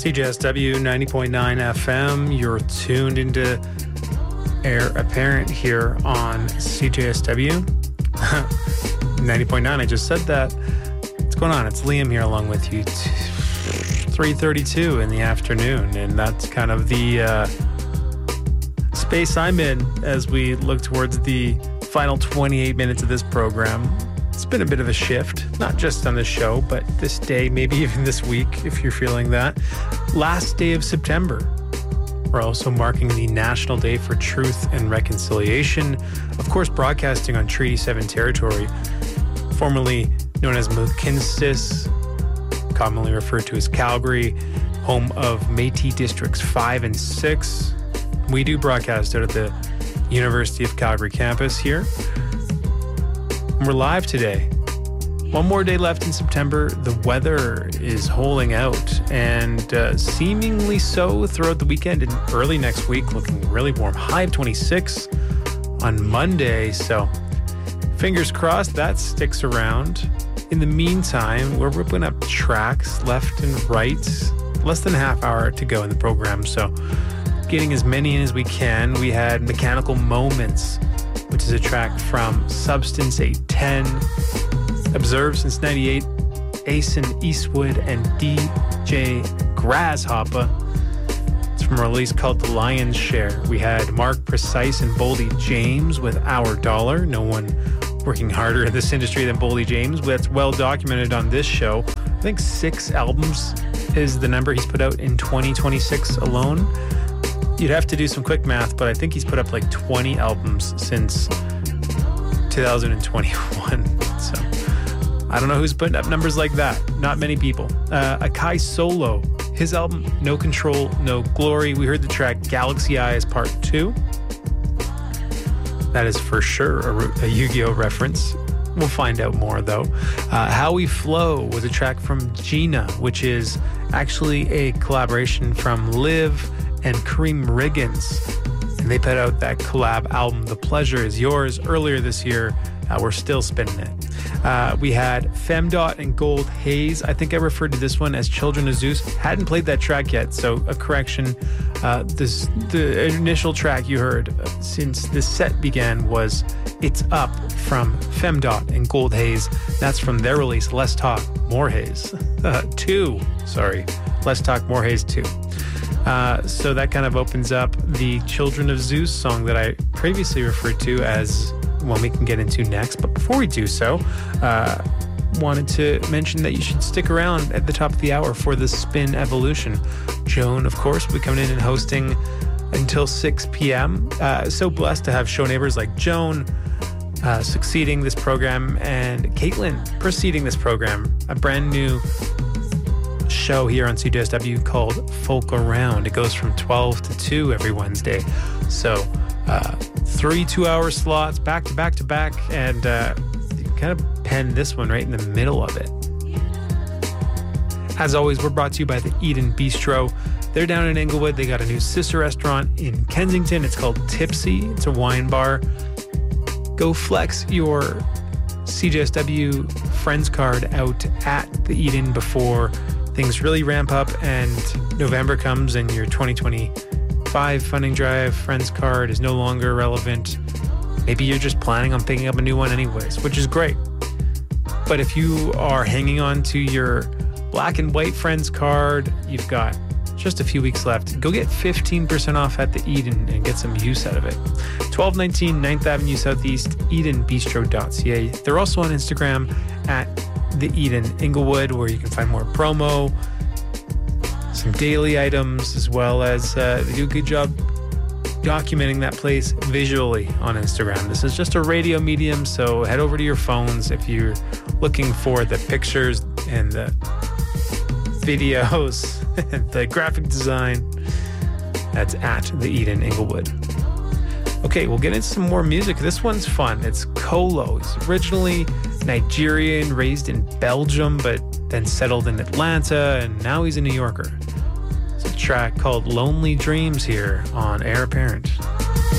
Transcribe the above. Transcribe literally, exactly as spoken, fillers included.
C J S W ninety point nine F M. You're tuned into Heir Apparent here on C J S W ninety point nine. I just said that. What's going on? It's Liam here along with you. three thirty-two in the afternoon, and that's kind of the uh, space I'm in as we look towards the final twenty-eight minutes of this program. It's been a bit of a shift, not just on this show, but this day, maybe even this week, if you're feeling that. Last day of September. We're also marking the National Day for Truth and Reconciliation. Of course, broadcasting on Treaty seven territory, formerly known as Mohkinstsis, commonly referred to as Calgary, home of Métis Districts five and six. We do broadcast out at the University of Calgary campus here. We're live today. One more day left in September. The weather is holding out, and uh, seemingly so throughout the weekend and early next week, looking really warm. High of twenty-six on Monday, so fingers crossed that sticks around. In the meantime, we're ripping up tracks left and right. Less than a half hour to go in the program, so getting as many in as we can. We had Mechanical Moments, which is a track from Substance eight ten. Observed since ninety-eight, Asen Eastwood and D J Grasshopper. It's from a release called The Lion's Share. We had Mark Precise and Boldy James with Our Dollar. No one working harder in this industry than Boldy James. That's well documented on this show. I think six albums is the number he's put out in twenty twenty-six alone. You'd have to do some quick math, but I think he's put up like twenty albums since two thousand twenty-one. So I don't know who's putting up numbers like that. Not many people. Uh, Akai Solo, his album No Control, No Glory. We heard the track Galaxy Eyes Part two. That is for sure a, a Yu-Gi-Oh reference. We'll find out more though. Uh, How We Flow was a track from Gina, which is actually a collaboration from Liv and Kareem Riggins. And they put out that collab album, The Pleasure Is Yours, earlier this year. Uh, we're still spinning it. Uh, we had Femdot and Gold Haze. I think I referred to this one as Children of Zeus. Hadn't played that track yet, so a correction. Uh, this the initial track you heard uh, since this set began was It's Up from Femdot and Gold Haze. That's from their release, Less Talk, More Haze. Uh, two, sorry. Less Talk, More Haze two. Uh, so that kind of opens up the Children of Zeus song that I previously referred to as one we can get into next. But before we do so, uh, wanted to mention that you should stick around at the top of the hour for the Spin Evolution. Joan, of course, will be coming in and hosting until six p.m. Uh, so blessed to have show neighbors like Joan uh, succeeding this program and Caitlin preceding this program. A brand new show here on C J S W called Folk Around. It goes from twelve to two every Wednesday. So uh, three two-hour slots back to back to back, and uh, you can kind of pen this one right in the middle of it. As always, we're brought to you by the Eden Bistro. They're down in Inglewood. They got a new sister restaurant in Kensington. It's called Tipsy. It's a wine bar. Go flex your C J S W Friends card out at the Eden before things really ramp up and November comes and your twenty twenty-five funding drive Friends card is no longer relevant. Maybe you're just planning on picking up a new one anyways, which is great. But if you are hanging on to your black and white Friends card, you've got just a few weeks left. Go get fifteen percent off at the Eden and get some use out of it. twelve nineteen ninth Avenue Southeast, eden bistro dot c a. They're also on Instagram at the Eden Inglewood, where you can find more promo, some daily items, as well as uh, they do a good job documenting that place visually on Instagram. This is just a radio medium, so head over to your phones if you're looking for the pictures and the videos and the graphic design. That's at the Eden Inglewood. Okay, we'll get into some more music. This one's fun. It's Kolo. He's originally Nigerian, raised in Belgium, but then settled in Atlanta, and now he's a New Yorker. It's a track called Lonely Dreams here on Heir Apparent.